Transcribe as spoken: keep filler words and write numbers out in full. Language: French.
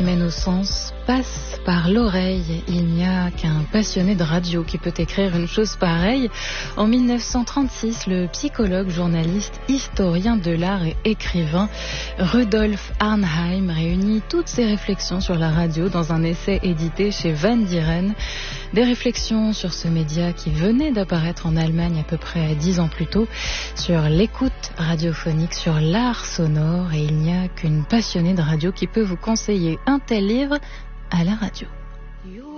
mène au sens passe par l'oreille. Il n'y a qu'un passionné de radio qui peut écrire une chose pareille. En mille neuf cent trente-six, le psychologue, journaliste, historien de l'art et écrivain Rudolf Arnheim réunit toutes ses réflexions sur la radio dans un essai édité chez Van Dieren. Des réflexions sur ce média qui venait d'apparaître en Allemagne à peu près dix ans plus tôt, sur l'écoute radiophonique, sur l'art sonore, et il n'y a qu'une passionnée de radio qui peut vous conseiller un tel livre à la radio.